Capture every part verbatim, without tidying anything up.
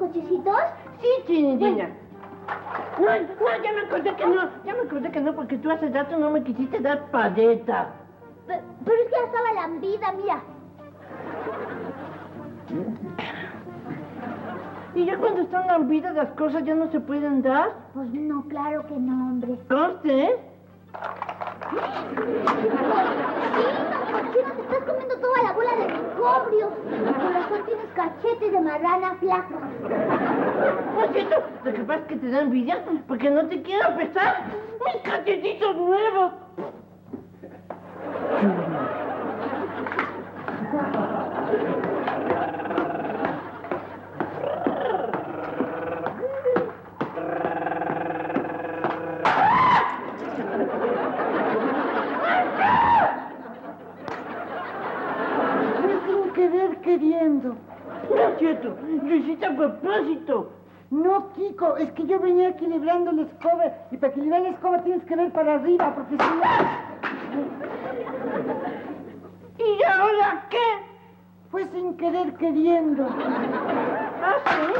lonchecitos? Sí, Chinidina. No, no, ya me acordé que no, ya me acordé que no, porque tú hace rato no me quisiste dar paleta. Pero, pero es que ya estaba lambida, mira. ¿Y ya cuando están lambidas las cosas ya no se pueden dar? Pues no, claro que no, hombre. ¿Conste, eh? Sí, no, cochino, te estás comiendo toda la bola de microbios. El corazón tienes cachetes de marrana flaca. Por cierto, lo que pasa es que te da envidia porque no te quiero pesar mis cachetitos nuevos. Queriendo. No es cierto, lo hiciste a propósito. No, Kiko, es que yo venía equilibrando la escoba y para equilibrar la escoba tienes que ver para arriba, porque si no... ¿Y ahora qué? Fue sin querer queriendo. ¿Ah, sí?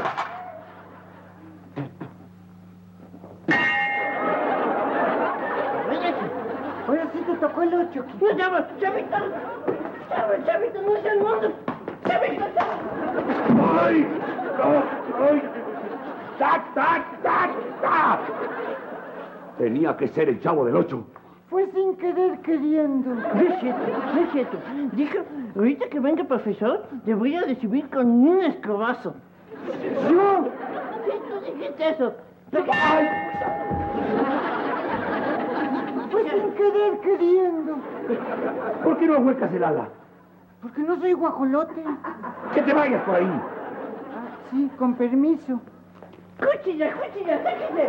Ahora sí te tocó el ocho, Kiko. No, Chavo, Chavito. Chavo, Chavito, no es el mundo. Chavito, Chavo. ¡Ay! ¡No! ¡Ay! ¡Tac, tac, tac, tac! Tenía que ser el Chavo del Ocho. Fue sin querer queriendo. No es cierto, no es cierto. Dijo, ahorita que venga el profesor, le voy a recibir con un escobazo. ¿Yo? Sí, tú dijiste eso. ¡Ay! Fue sin querer queriendo. ¿Por qué no huecas el ala? Porque no soy guajolote. ¡Que te vayas por ahí! Ah, sí, con permiso. ¡Cuchilla, cuchilla, sáquese!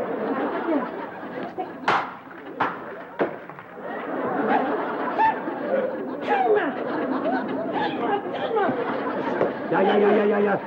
¡Calma! ¡Calma, calma! Ya, ya, ya, ya, ya, ya.